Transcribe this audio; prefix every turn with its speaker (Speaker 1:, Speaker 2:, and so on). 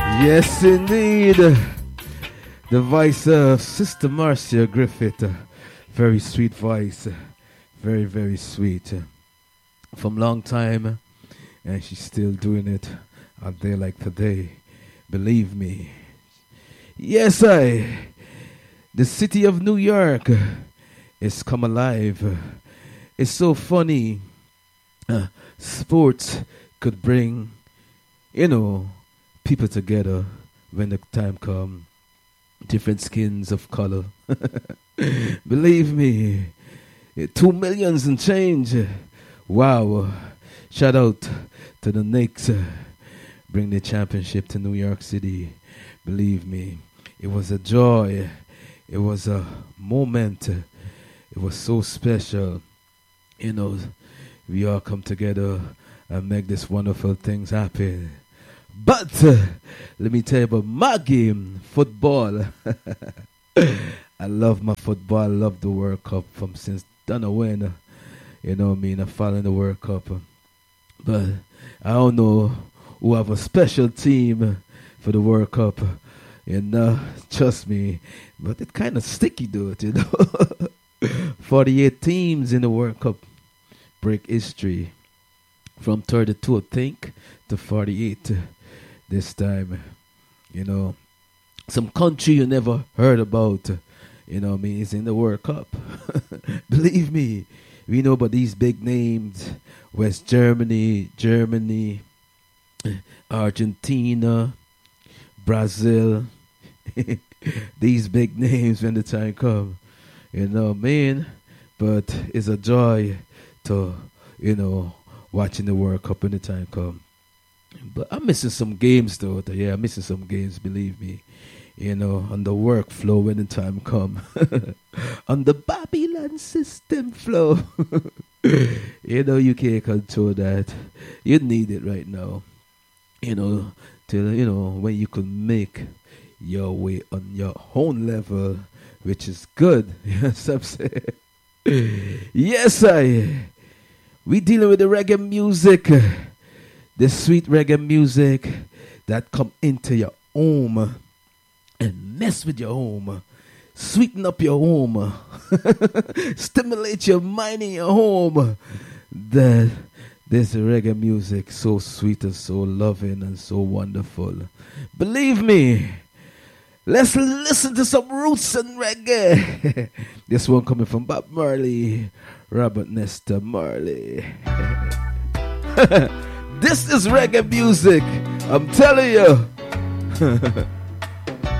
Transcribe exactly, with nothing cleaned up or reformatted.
Speaker 1: Yes, indeed. The voice of Sister Marcia Griffith. Very sweet voice. Very, very sweet. From long time, and she's still doing it out there like today. Believe me. Yes, I. The city of New York is come alive. It's so funny. Uh, sports could bring, you know, people together when the time comes. Different skins of color. Believe me. Two millions and change. Wow. Shout out to the Knicks. Bring the championship to New York City. Believe me. It was a joy. It was a moment. It was so special. You know, we all come together and make this wonderful things happen. But uh, let me tell you about my game, football. I love my football. I love the World Cup from since done a win. You know what I mean? I'm following the World Cup. But I don't know who have a special team for the World Cup. You know, trust me. But it's kind of sticky, though, you know. forty-eight teams in the World Cup break history. From thirty-two, I think, to forty-eight this time. You know, some country you never heard about, you know what I mean, is in the World Cup. Believe me, we know about these big names. West Germany, Germany, Argentina, Brazil. These big names when the time comes. You know what I mean? But it's a joy to, you know, watching the World Cup when the time comes. But I'm missing some games though. Yeah, I'm missing some games, believe me. You know, on the workflow when the time come. On the Babylon system flow. You know, you can't control that. You need it right now. You know, till, you know, when you can make your way on your own level, which is good. Yes, I'm saying. Yes, I. We dealing with the reggae music. The sweet reggae music that come into your home and mess with your home. Sweeten up your home. Stimulate your mind in your home. That there's reggae music so sweet and so loving and so wonderful. Believe me. Let's listen to some roots and reggae. This one coming from Bob Marley, Robert Nesta Marley. This is reggae music. I'm telling you.